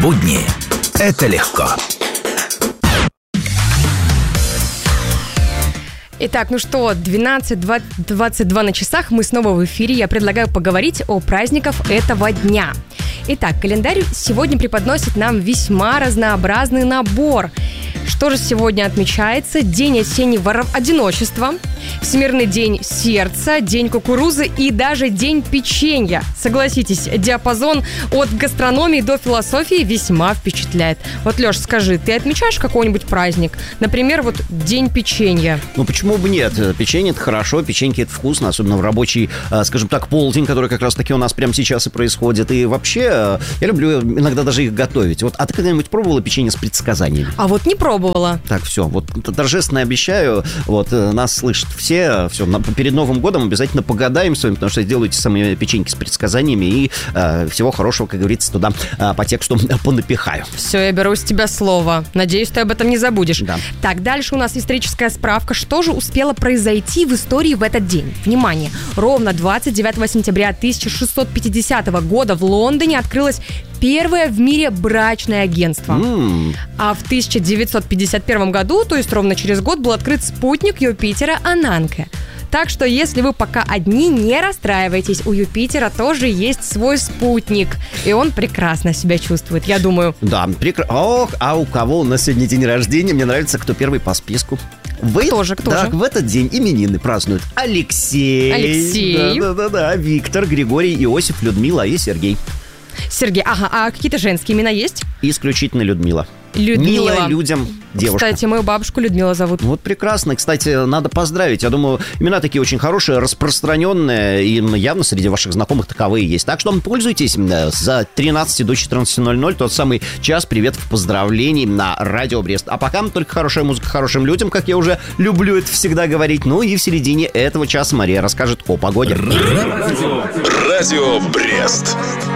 Будни – это легко. Итак, ну что, 12:22 на часах, мы снова в эфире. Я предлагаю поговорить о праздниках этого дня. Итак, календарь сегодня преподносит нам весьма разнообразный набор. Что же сегодня отмечается? День осеннего одиночества, Всемирный день сердца, день кукурузы и даже день печенья. Согласитесь, диапазон от гастрономии до философии весьма впечатляет. Вот, Леш, скажи, ты отмечаешь какой-нибудь праздник? Например, вот день печенья. Ну, почему бы нет? Печенье – это хорошо, печеньки – это вкусно, особенно в рабочий, скажем так, полдень, который как раз-таки у нас прямо сейчас и происходит. И вообще, я люблю иногда даже их готовить. Вот, а ты когда-нибудь пробовала печенье с предсказаниями? А вот не пробовала. Так, все, вот торжественно обещаю, вот, нас слышат все, перед Новым годом обязательно погадаем с вами, потому что сделайте самые печеньки с предсказаниями и всего хорошего, как говорится, туда по тексту понапихаю. Все, я беру с тебя слово. Надеюсь, ты об этом не забудешь. Да. Так, дальше у нас историческая справка. Что же успело произойти в истории в этот день? Внимание! Ровно 29 сентября 1650 года в Лондоне открылось первое в мире брачное агентство. А в 1951 году, то есть ровно через год, был открыт спутник Юпитера Ананке. Так что, если вы пока одни, не расстраивайтесь. У Юпитера тоже есть свой спутник. И он прекрасно себя чувствует, я думаю. Да, Ох, а у кого у нас сегодня день рождения? Мне нравится, кто первый по списку. Кто же? В этот день именины празднуют Алексей. Да, Виктор, Григорий, Иосиф, Людмила и Сергей. Сергей, ага, а какие-то женские имена есть? Исключительно Людмила. Людмила. Милая людям девушка. Кстати, мою бабушку Людмила зовут. Вот прекрасно. Кстати, надо поздравить. Я думаю, имена такие очень хорошие, распространенные, и явно среди ваших знакомых таковые есть. Так что пользуйтесь с 13 до 14:00, тот самый час приветов, поздравлений на Радио Брест. А пока только хорошая музыка хорошим людям, как я уже люблю это всегда говорить. Ну и в середине этого часа Мария расскажет о погоде. Радио Брест.